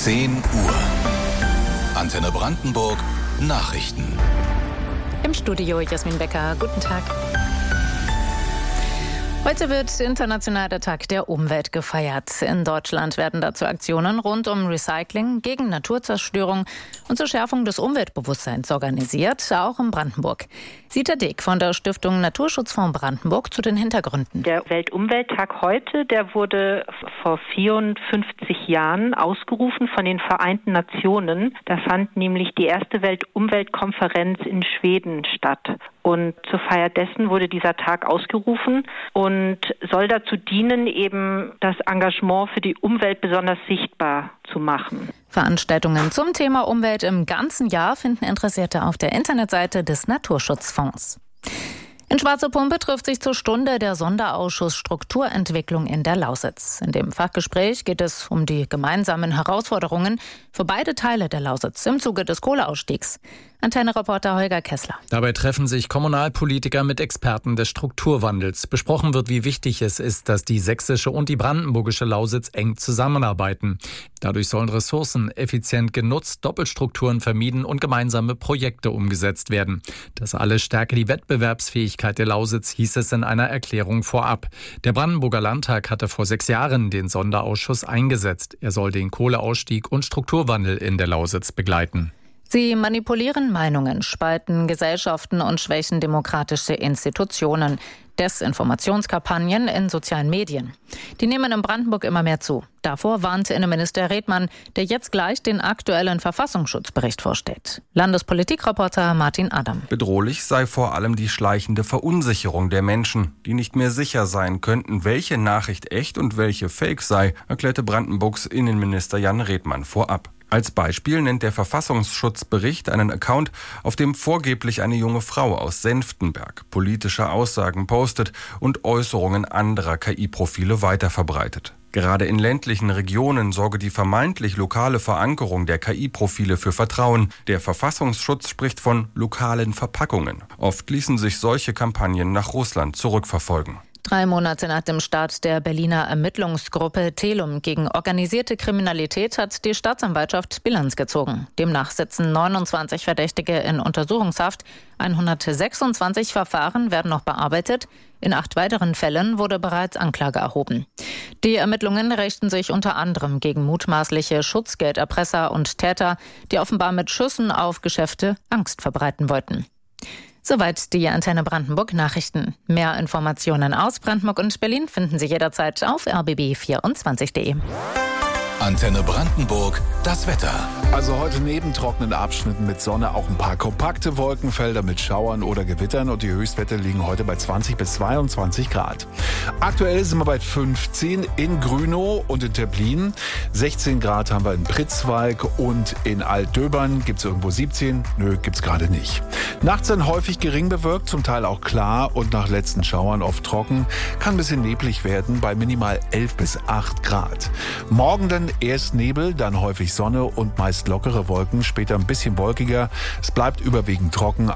10 Uhr. Antenne Brandenburg Nachrichten. Im Studio Jasmin Becker. Guten Tag. Heute wird international der Tag der Umwelt gefeiert. In Deutschland werden dazu Aktionen rund um Recycling, gegen Naturzerstörung und zur Schärfung des Umweltbewusstseins organisiert, auch in Brandenburg. Sita Dick von der Stiftung Naturschutzfonds Brandenburg zu den Hintergründen. Der Weltumwelttag heute, der wurde vor 54 Jahren ausgerufen von den Vereinten Nationen. Da fand nämlich die erste Weltumweltkonferenz in Schweden statt. Und zur Feier dessen wurde dieser Tag ausgerufen und soll dazu dienen, eben das Engagement für die Umwelt besonders sichtbar zu machen. Veranstaltungen zum Thema Umwelt im ganzen Jahr finden Interessierte auf der Internetseite des Naturschutzfonds. In Schwarze Pumpe trifft sich zur Stunde der Sonderausschuss Strukturentwicklung in der Lausitz. In dem Fachgespräch geht es um die gemeinsamen Herausforderungen für beide Teile der Lausitz im Zuge des Kohleausstiegs. Antenne-Reporter Holger Kessler. Dabei treffen sich Kommunalpolitiker mit Experten des Strukturwandels. Besprochen wird, wie wichtig es ist, dass die sächsische und die brandenburgische Lausitz eng zusammenarbeiten. Dadurch sollen Ressourcen effizient genutzt, Doppelstrukturen vermieden und gemeinsame Projekte umgesetzt werden. Das alles stärke die Wettbewerbsfähigkeit der Lausitz, hieß es in einer Erklärung vorab. Der Brandenburger Landtag hatte vor 6 Jahren den Sonderausschuss eingesetzt. Er soll den Kohleausstieg und Strukturwandel in der Lausitz begleiten. Sie manipulieren Meinungen, spalten Gesellschaften und schwächen demokratische Institutionen. Desinformationskampagnen in sozialen Medien. Die nehmen in Brandenburg immer mehr zu. Davor warnte Innenminister Redmann, der jetzt gleich den aktuellen Verfassungsschutzbericht vorstellt. Landespolitikreporter Martin Adam. Bedrohlich sei vor allem die schleichende Verunsicherung der Menschen, die nicht mehr sicher sein könnten, welche Nachricht echt und welche Fake sei, erklärte Brandenburgs Innenminister Jan Redmann vorab. Als Beispiel nennt der Verfassungsschutzbericht einen Account, auf dem vorgeblich eine junge Frau aus Senftenberg politische Aussagen postet und Äußerungen anderer KI-Profile weiterverbreitet. Gerade in ländlichen Regionen sorge die vermeintlich lokale Verankerung der KI-Profile für Vertrauen. Der Verfassungsschutz spricht von lokalen Verpackungen. Oft ließen sich solche Kampagnen nach Russland zurückverfolgen. 3 Monate nach dem Start der Berliner Ermittlungsgruppe Telum gegen organisierte Kriminalität hat die Staatsanwaltschaft Bilanz gezogen. Demnach sitzen 29 Verdächtige in Untersuchungshaft. 126 Verfahren werden noch bearbeitet. In 8 weiteren Fällen wurde bereits Anklage erhoben. Die Ermittlungen richten sich unter anderem gegen mutmaßliche Schutzgelderpresser und Täter, die offenbar mit Schüssen auf Geschäfte Angst verbreiten wollten. Soweit die Antenne Brandenburg Nachrichten. Mehr Informationen aus Brandenburg und Berlin finden Sie jederzeit auf rbb24.de. Antenne Brandenburg, das Wetter. Also heute neben trockenen Abschnitten mit Sonne auch ein paar kompakte Wolkenfelder mit Schauern oder Gewittern und die Höchstwerte liegen heute bei 20 bis 22 Grad. Aktuell sind wir bei 15 in Grünow und in Terplin. 16 Grad haben wir in Pritzwalk und in Altdöbern. Gibt es irgendwo 17? Nö, gibt's gerade nicht. Nachts dann häufig gering bewölkt, zum Teil auch klar und nach letzten Schauern oft trocken. Kann ein bisschen neblig werden bei minimal 11 bis 8 Grad. Morgen dann erst Nebel, dann häufig Sonne und meist lockere Wolken, später ein bisschen wolkiger. Es bleibt überwiegend trocken.